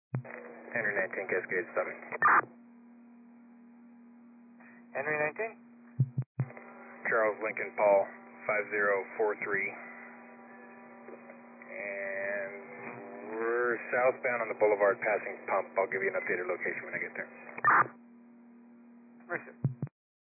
Henry 19, Cascade, stopping. Henry 19? Charles Lincoln Paul, 5043. And we're southbound on the boulevard passing pump. I'll give you an updated location when I get there. Mercy.